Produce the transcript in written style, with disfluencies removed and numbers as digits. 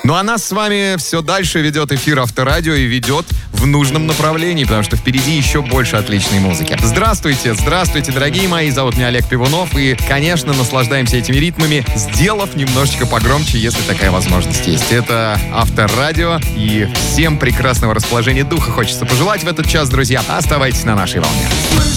Ну а нас с вами все дальше ведет эфир Авторадио и ведет в нужном направлении, потому что впереди еще больше отличной музыки. Здравствуйте, дорогие мои, зовут меня Олег Пивунов, и, конечно, наслаждаемся этими ритмами, сделав немножечко погромче, если такая возможность есть. Это Авторадио, и всем прекрасного расположения духа хочется пожелать в этот час, друзья. Оставайтесь на нашей волне.